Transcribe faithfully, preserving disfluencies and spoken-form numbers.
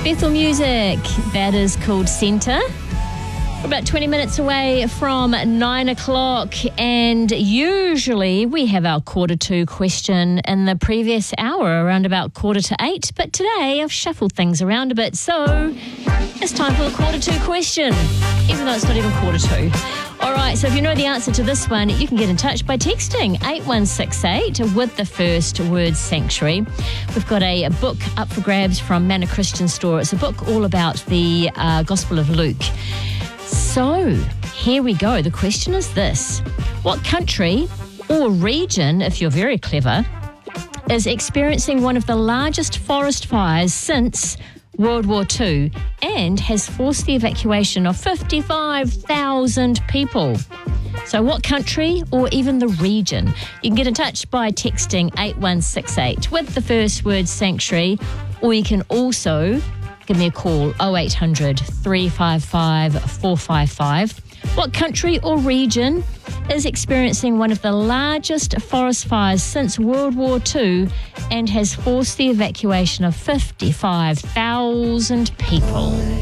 Bethel Music, that is called Centre. We're about twenty minutes away from nine o'clock, and usually we have our quarter two question in the previous hour around about quarter to eight, but today I've shuffled things around a bit, so it's time for the quarter two question, even though it's not even quarter two. All right, so if you know the answer to this one, you can get in touch by texting eight one six eight with the first word Sanctuary. We've got a, a book up for grabs from Manor Christian Store. It's a book all about the uh, Gospel of Luke. So, here we go. The question is this. What country or region, if you're very clever, is experiencing one of the largest forest fires since World War Two and has forced the evacuation of fifty-five thousand people? So what country or even the region? You can get in touch by texting eight one six eight with the first word Sanctuary, or you can also give me a call, oh eight hundred, three five five, four five five. What country or region is experiencing one of the largest forest fires since World War Two and has forced the evacuation of fifty-five thousand people?